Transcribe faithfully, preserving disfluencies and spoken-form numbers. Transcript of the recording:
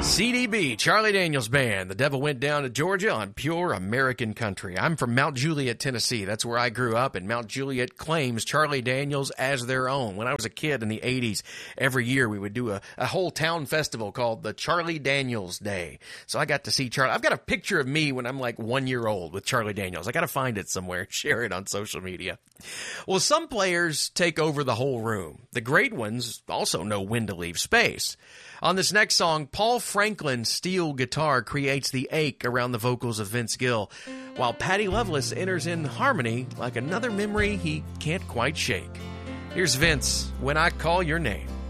C D B, Charlie Daniels Band. The Devil Went Down to Georgia on Pure American Country. I'm from Mount Juliet, Tennessee. That's where I grew up, and Mount Juliet claims Charlie Daniels as their own. When I was a kid in the eighties, every year we would do a, a whole town festival called the Charlie Daniels Day. So I got to see Charlie. I've got a picture of me when I'm like one year old with Charlie Daniels. I got to find it somewhere, share it on social media. Well, some players take over the whole room. The great ones also know when to leave space. On this next song, Paul Franklin's steel guitar creates the ache around the vocals of Vince Gill, while Patty Loveless enters in harmony like another memory he can't quite shake. Here's Vince, When I Call Your Name.